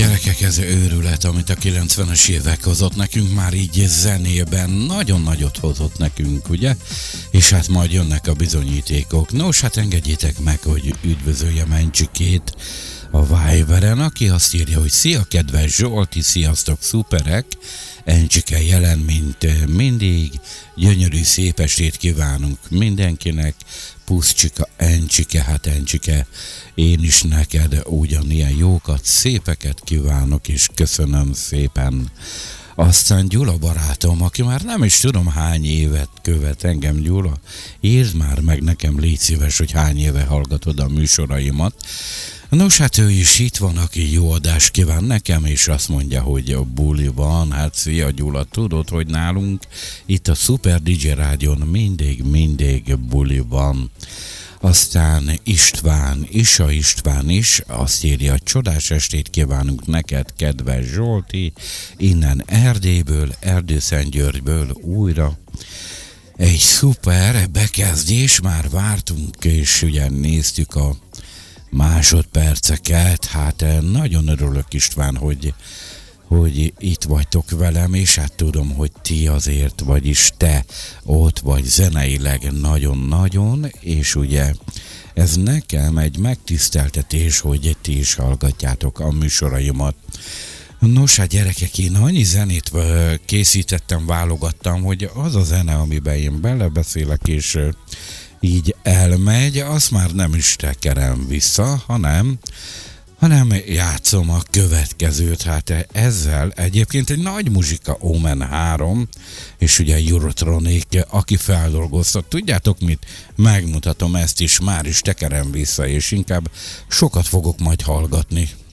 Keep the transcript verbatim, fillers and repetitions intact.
Gyerekek, ez őrület, amit a kilencvenes évek hozott nekünk, már így zenében nagyon nagyot hozott nekünk, ugye? És hát majd jönnek a bizonyítékok. Nos, hát engedjétek meg, hogy üdvözöljem Encsikét a Viberen, aki azt írja, hogy szia kedves Zsolti, sziasztok szuperek! Encsike jelen, mint mindig, gyönyörű szép estét kívánunk mindenkinek, puszcsika Encsike, hát Encsike, én is neked ugyanilyen jókat, szépeket kívánok, és köszönöm szépen. Aztán Gyula barátom, aki már nem is tudom hány évet követ engem, Gyula, írd már meg nekem, légy szíves, hogy hány éve hallgatod a műsoraimat. Nos, hát ő is itt van, aki jó adást kíván nekem, és azt mondja, hogy a buli van. Hát szia Gyula, tudod, hogy nálunk itt a Super dé dzsé Rádion mindig, mindig buli van. Aztán István, Isa István is azt írja, csodás estét kívánunk neked, kedves Zsolti, innen Erdélyből, Erdőszentgyörgyből újra. Egy szuper bekezdés, már vártunk, és ugye néztük a másodperceket, hát nagyon örülök István, hogy, hogy itt vagytok velem, és hát tudom, hogy ti azért, vagyis te ott vagy zeneileg nagyon-nagyon, és ugye ez nekem egy megtiszteltetés, hogy ti is hallgatjátok a műsoraimat. Nos, hát gyerekek, én annyi zenét készítettem, válogattam, hogy az a zene, amiben én belebeszélek, és így elmegy, azt már nem is tekerem vissza, hanem, hanem játszom a következőt. Hát ezzel egyébként egy nagy muzsika, Omen három, és ugye Eurotronic, aki feldolgozta. Tudjátok mit? Megmutatom ezt is, már is tekerem vissza, és inkább sokat fogok majd hallgatni.